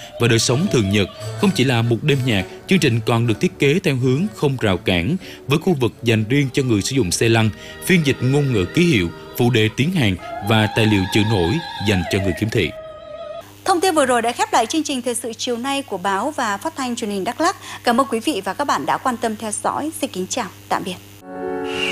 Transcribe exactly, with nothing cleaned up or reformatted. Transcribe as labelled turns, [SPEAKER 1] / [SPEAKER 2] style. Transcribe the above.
[SPEAKER 1] và đời sống thường nhật. Không chỉ là một đêm nhạc, chương trình còn được thiết kế theo hướng không rào cản, với khu vực dành riêng cho người sử dụng xe lăn, phiên dịch ngôn ngữ ký hiệu, phụ đề tiếng Hàn và tài liệu chữ nổi dành cho người khiếm thị.
[SPEAKER 2] Thông tin vừa rồi đã khép lại chương trình thời sự chiều nay của báo và phát thanh truyền hình Đắk Lắk. Cảm ơn quý vị và các bạn đã quan tâm theo dõi. Xin kính chào, tạm biệt.